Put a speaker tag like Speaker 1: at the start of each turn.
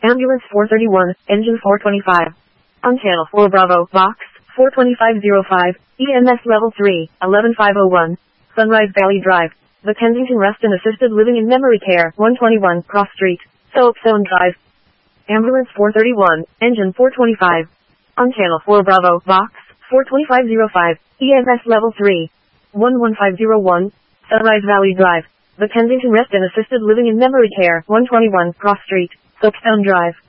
Speaker 1: Ambulance 431, Engine 425. On Channel 4 Bravo, Box 42505, EMS Level 3, 11501. Sunrise Valley Drive, The Kensington Rest and Assisted Living in Memory Care, 121, Cross Street, Soapstone Drive. Ambulance 431, Engine 425. On Channel 4 Bravo, Box 42505, EMS Level 3, 11501, Sunrise Valley Drive, The Kensington Rest and Assisted Living in Memory Care, 121, Cross Street, Soapstone Drive.